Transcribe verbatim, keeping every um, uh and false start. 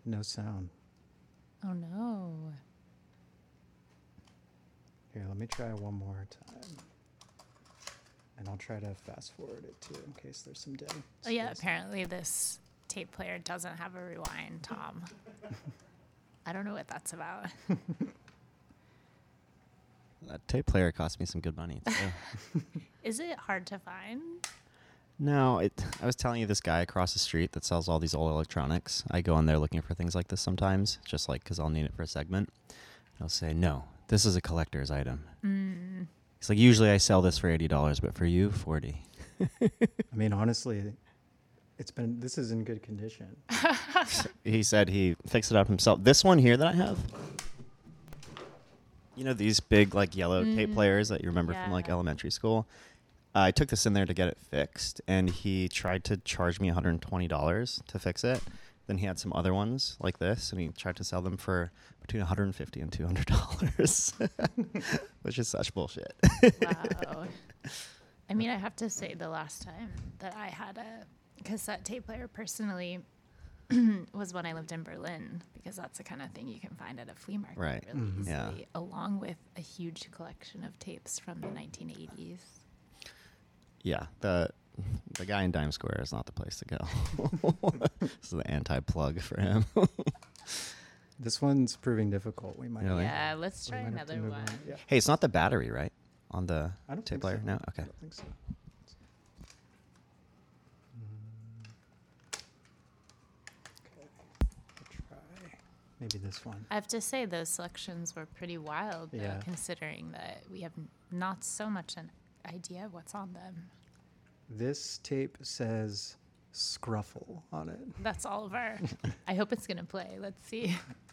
No sound. Oh no. Here, let me try one more time. And I'll try to fast forward it too in case there's some dead Oh yeah, space. apparently this tape player doesn't have a rewind, Tom. I don't know what that's about. That tape player cost me some good money, too. Is it hard to find? No, it, I was telling you this guy across the street that sells all these old electronics. I go in there looking for things like this sometimes, just like because I'll need it for a segment. He'll say, no, this is a collector's item. Mm. He's like, usually I sell this for eighty dollars, but for you, forty dollars. I mean, honestly, it's been, this is in good condition. He said he fixed it up himself. This one here that I have, you know, these big like yellow Mm. tape players that you remember from like Yeah. elementary school. Uh, I took this in there to get it fixed, and he tried to charge me one hundred twenty dollars to fix it. Then he had some other ones like this, and he tried to sell them for between one hundred fifty dollars and two hundred dollars, which is such bullshit. Wow. I mean, I have to say the last time that I had a cassette tape player personally was when I lived in Berlin, because that's the kind of thing you can find at a flea market Right. really Mhm. easily, Yeah. along with a huge collection of tapes from the nineteen eighties. Yeah, the the guy in Dime Square is not the place to go. This is the anti-plug for him. This one's proving difficult. We might. Really? Yeah, let's we try might have to another move one. on. Yeah. Hey, it's not the battery, right? On the I don't tape think player? so. No? I Okay. don't think so. Mm. Okay. I'll try maybe this one. I have to say those selections were pretty wild, though, Yeah. considering that we have n- not so much an idea of what's on them. This tape says Scruffle on it. That's Oliver. I hope it's going to play. Let's see.